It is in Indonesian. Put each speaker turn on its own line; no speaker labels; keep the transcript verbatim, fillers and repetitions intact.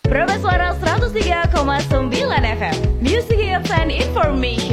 Prabas Suara seratus tiga koma sembilan F M. Music Hits and Information.